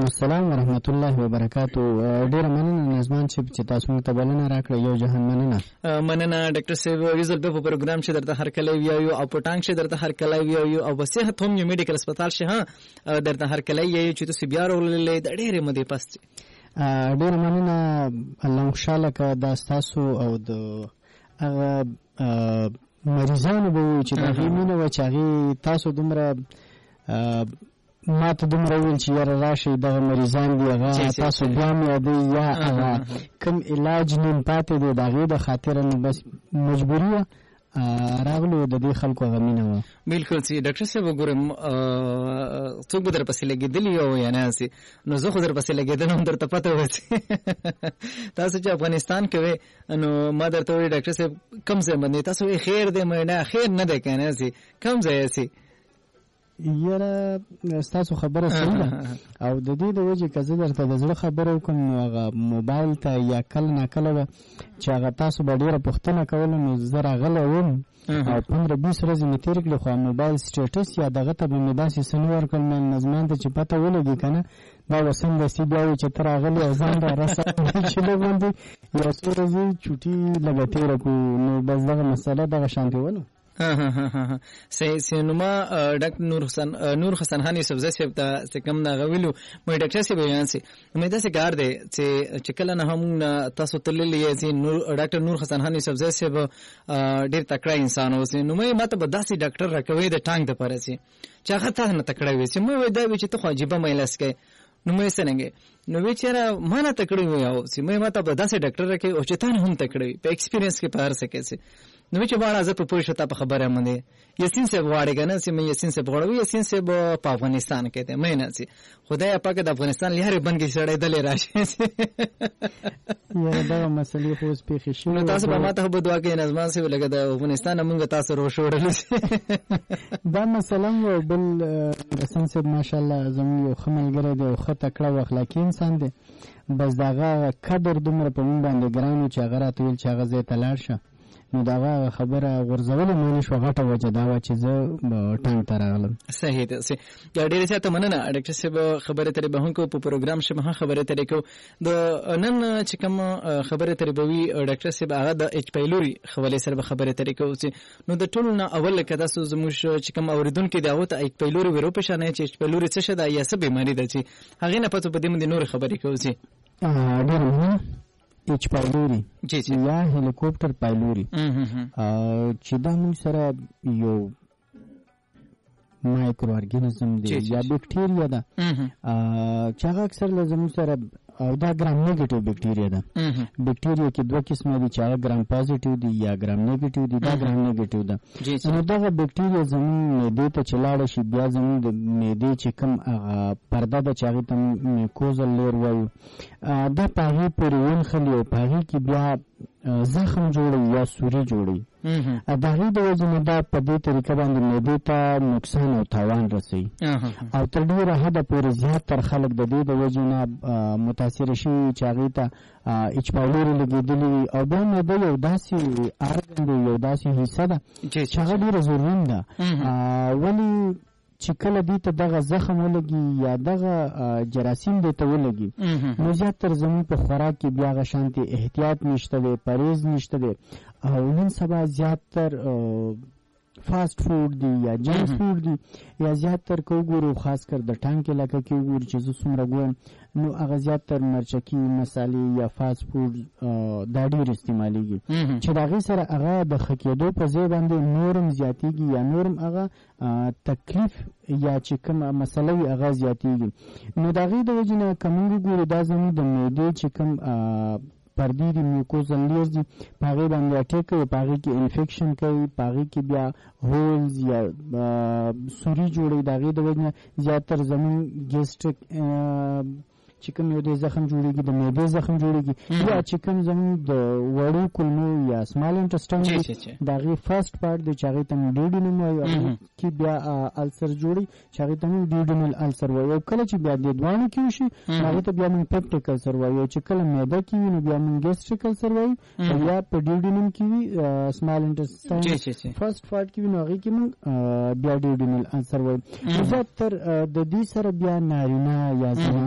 السلام ورحمت الله وبرکاتو. ډیر مننه نظمان چې تاسو ته بلنه راکړه. یو جهان مننه ډاکټر صاحب. یوزل په پروګرام چې درته هر کله ویو او پټانګ چې درته هر کله ویو او صحت هم یو میډیکل هسپتال شه درته هر کله یې چې تاسو بیا ورولې د ډېرې مودې پس ډیر مننه. الله خوشاله کا د تاسو او د هغه مریضانو به چې د غیمینه و چې هغه تاسو دومره ما ته دومره ویل چې یاره راشي دغه مریضان دي هغه تاسو بیا مې یادوي یا هغه کوم علاج نیم پاتې دی د هغې د خاطره نو بس مجبوري وه راغلو د دې خلکو هغه مینه وه. بلکل چې ډاکټر صاحب وګورم څوک به در پسې لګېدلي او یا نه هسې نو زه خو در پسې لګېدلی هم درته پته وسي تاسو چې افغانستان کې وې نو ما درته وویل ډاکټر صاحب کوم ځای باندې تاسو وایي خیر دی نه خیر نه دی که نه هسې کوم ځای هسې یاره ستاسو خبره صحیح ده او د دې د وجې که زه درته د زړه خبره وکړم نو هغه موبایل ته یا کله ناکله به چې هغه تاسو به ډېره پوښتنه کوله نو زه راغلی وم او 15-20 ورځې مې تېرې کړې خو موبایل سټیټس یا دغه ته به مې داسې څه نه ورکړل نظمان ته چې پته ولګي که نه دا به سمدستي بیا وي چې ته راغلی او ځان را رسوي چې لږ غوندې یو څو ورځې چوټي لږه تېره کړو نو بس دغه مسله دغه شانتې ونه. صحیح نو ما ډاکټر نور حسن خان یوسفزی صاحب ته څه کم نه غویلو مې ډاکټر صاحب بیان سي مې داسې کار دی چې کله نه هم تاسو تللی یې چې ډاکټر نور حسن خان یوسفزی صاحب ډېر تکړه انسان اوسي نو مې ماته به داسې ډاکټر راکوي د ټانګ دپاره چې هغه تاسو نه تکړه وي چې مې وایي دا وي چې ته خو عجیبه میلاس کوې نو مې څرنګه نو وی چېرې ما نه تکړه وي او چې مې ماته به داسې ډاکټر راکوي او چې تا نه هم تکړه وي په ایکسپیرینس کې په هر څه کې نو چې باندې زه په پوه شو تا په خبره باندې یاسین صاحب غواړي که نه چې مې یاسین صاحب غواړم یاسین صاحب په افغانستان کې دی مې نه چې خدای پاک د افغانستان لهرې بند کې سړی دلې راشي یاره دغه مسلې خو اوس پېښې شوي نو تاسو به ما ته به دعا کوئ نظمان صاحب لکه د افغانستان نه مونږ تاسو روښوړلو دا مثلا یو بل یاسین صاحب ماشاءالله زموږ یو ښه ملګری دی او ښه تکړه او اخلاقي انسان دی بس د هغه قدر دومره په مونږ باندې ګران و چې هغه راته ویل چې هغه ځای ته لاړ شه نو د هغه خبره غورځولو معنی شوه غټه وجه دا وه چې زه ټانګ ته راغلم. صحیح ده ډېرې زیاته مننه ډاکټر صاحب خبرې ترې به هم کوو په پروګرام شه هم خبرې ترې کوو د نن چې کوم خبرې ترې به وي ډاکټر صاحب هغه د ایچ پایلوري حوالې سره به خبرې ترې کوو چې نو د ټولو نه اول لکه تاسو زموږ چې کوم اورېدونکي دی هغو ته ایچ پایلوري ور وپېژنئ چې ایچ پایلوري څه شی ده یا څه بیماري ده چې هغې نه پته په دې باندې نورې خبرې کوو چې ډېره مننه. ایچ پایلوري یا هلیکوپټر پایلوري چې دا موږ سره یو مایکرو ارګانیزم دی یا بکټیریا ده چې هغه اکثر له زموږ سره او دا ګرام نیگیټیو بکټیریا ده. بکټیریا کې دوه قسمه دي چې هغه ګرام پازیټیو دي یا ګرام نیگیټیو دي. دا ګرام نیگیټیو ده نو دغه بکټیریا زموږ معدې ته چې لاړه شي بیا زموږ د معدې چې کوم پرده ده چې هغې ته میکوزل لیر وایو دا په هغې پورې ونښلي او په هغې کې بیا زخم جوړوي یا سوري جوړوي د هغې د وجې نه دا په دې طریقه باندې معدې ته نقصان او تاوان رسوي او تر ډېره حده پورې زیاتر خلک د دې د وجې نه متاثره شوي چې هغې ته ایچ پایلوري لګېدلي وي او بیا معده یو داسې ارګن دی یو داسې حصه ده چې هغه ډېره ضروري ده ولې چې کله دې ته دغه زخم ولګي یا دغه جراثیم دې ته ولګي نو زیاتر زموږ په خوراک کې بیا هغه شانتې احتیاط نشته دی پرهیز نشته دی او نن سبا زیاتر فاست فود دی یا جنک فود دی یا زیاتر که وګورو خاص کر د ټانک علاقه کې وګورو چې زه څومره ګورم نو هغه زیاتر مرچکي مسالې یا فاست فود دا ډېر استعمالیږي چې د هغې سره هغه د ښه کېدو په ځای باندې نورم زیاتېږي یا نورم هغه تکلیف یا چې کومه مسله وي هغه زیاتېږي نو د هغې د وجې نه که موږ وګورو دا زموږ د معدې چې کوم پردې دي میوکوزل لیرز دي په هغې باندې اټیک کوي په هغې کې انفیکشن کوي په هغې کې بیا هولز یا سوري جوړوي د هغې د وجې نه زیاتر زموږ ګیسټریک چې کوم یو دی زخم جوړېږي د معدې زخم جوړېږي یا چې کوم زموږ د وړو کولمو یا سمال انټسټاین دی د هغې فرسټ پارټ دی چې هغې ته موږ ډیوډینم وایو هغې کې بیا السر جوړي چې هغې ته موږ ډیوډینل السر وایو او کله چې بیا دې دواړو کې وشي هغې ته بیا موږ پیپټیک السر وایو چې کله معده کې وي نو بیا موږ ګیسټریک السر وایو او یا په ډیوډینم کې وي سمال انټسټاین فرسټ پارټ کې وي نو هغې کې موږ بیا ډیوډینل السر وایو زیاتر د دې سره بیا نارینه یا